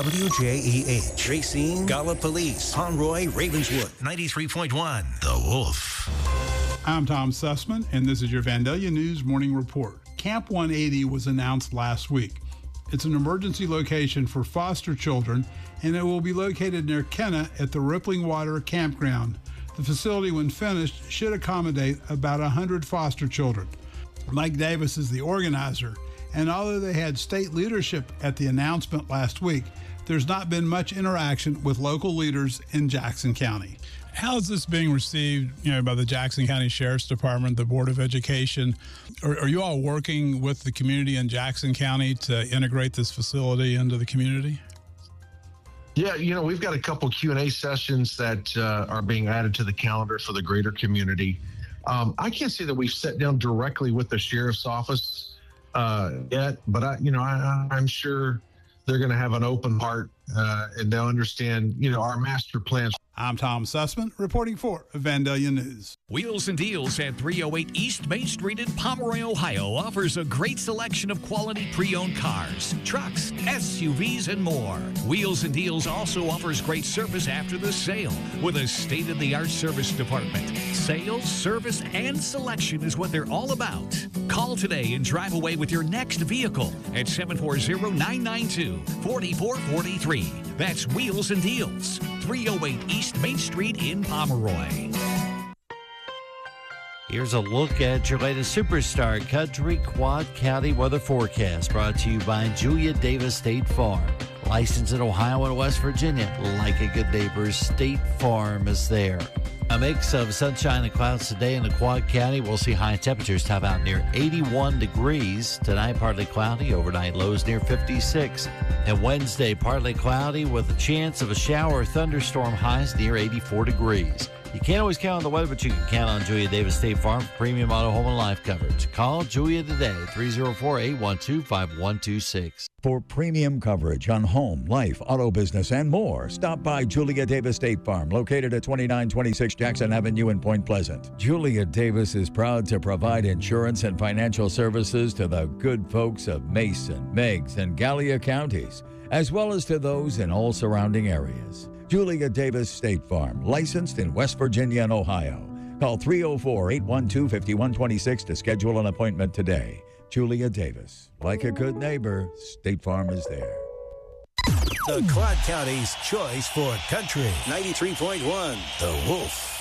WJEH, Racine, Gallipolis, Conroy, Ravenswood, 93.1, The Wolf. I'm Tom Sussman, and this is your Vandalia News Morning Report. Camp 180 was announced last week. It's an emergency location for foster children, and it will be located near Kenna at the Rippling Water Campground. The facility, when finished, should accommodate about 100 foster children. Mike Davis is the organizer, and although they had state leadership at the announcement last week, there's not been much interaction with local leaders in Jackson County. How is this being received, by the Jackson County Sheriff's Department, the Board of Education? Are you all working with the community in Jackson County to integrate this facility into the community? Yeah, we've got a couple Q&A sessions that are being added to the calendar for the greater community. I can't say that we've sat down directly with the sheriff's office yet, but I'm sure they're going to have an open heart and they'll understand, our master plans. I'm Tom Sussman, reporting for Vandalia News. Wheels and Deals at 308 East Main Street in Pomeroy, Ohio offers a great selection of quality pre-owned cars, trucks, SUVs, and more. Wheels and Deals also offers great service after the sale with a state-of-the-art service department. Sales, service, and selection is what they're all about. Call today and drive away with your next vehicle at 740-992-4443. That's Wheels and Deals, 308 East Main Street in Pomeroy. Here's a look at your latest Superstar Country Quad County weather forecast, brought to you by Julia Davis State Farm. Licensed in Ohio and West Virginia. Like a good neighbor, State Farm is there. A mix of sunshine and clouds today in the Quad County. We'll see high temperatures top out near 81 degrees. Tonight, partly cloudy. Overnight lows near 56. And Wednesday, partly cloudy with a chance of a shower or thunderstorm, highs near 84 degrees. You can't always count on the weather, but you can count on Julia Davis State Farm for premium auto, home, and life coverage. Call Julia today, 304-812-5126. For premium coverage on home, life, auto business, and more, stop by Julia Davis State Farm, located at 2926 Jackson Avenue in Point Pleasant. Julia Davis is proud to provide insurance and financial services to the good folks of Mason, Meigs, and Gallia counties, as well as to those in all surrounding areas. Julia Davis State Farm, licensed in West Virginia and Ohio. Call 304-812-5126 to schedule an appointment today. Julia Davis. Like a good neighbor, State Farm is there. The Quad County's choice for country, 93.1, The Wolf.